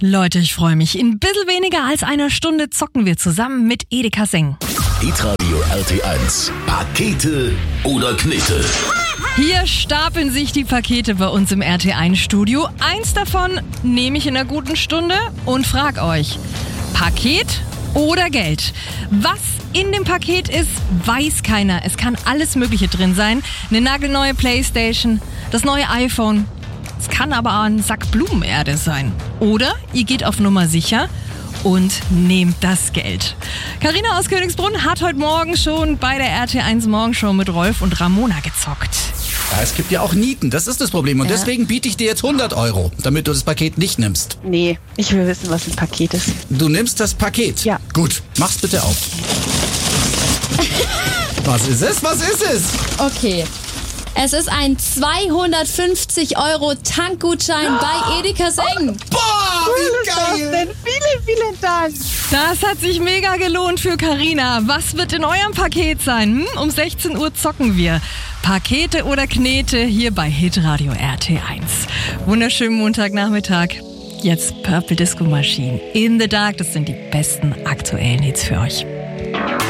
Leute, ich freue mich. In ein bisschen weniger als einer Stunde zocken wir zusammen mit Edeka Seng. Hitradio RT1. Pakete oder Knete? Hier stapeln sich die Pakete bei uns im RT1-Studio. Eins davon nehme ich in einer guten Stunde und frag euch, Paket oder Geld? Was in dem Paket ist, weiß keiner. Es kann alles Mögliche drin sein. Eine nagelneue Playstation, das neue iPhone. Es kann aber auch ein Sack Blumenerde sein. Oder ihr geht auf Nummer sicher und nehmt das Geld. Carina aus Königsbrunn hat heute Morgen schon bei der RT1 Morgenshow mit Rolf und Ramona gezockt. Ja, es gibt ja auch Nieten, das ist das Problem. Und deswegen biete ich dir jetzt 100 €, damit du das Paket nicht nimmst. Nee, ich will wissen, was ein Paket ist. Du nimmst das Paket? Ja. Gut, mach's bitte auf. Was ist es? Was ist es? Okay. Es ist ein 250 € Tankgutschein bei Edeka Seng. Boah, wie geil! Vielen Dank. Das hat sich mega gelohnt für Carina. Was wird in eurem Paket sein? Um 16 Uhr zocken wir. Pakete oder Knete hier bei Hitradio RT1. Wunderschönen Montagnachmittag. Jetzt Purple Disco Machine. In the Dark, das sind die besten aktuellen Hits für euch.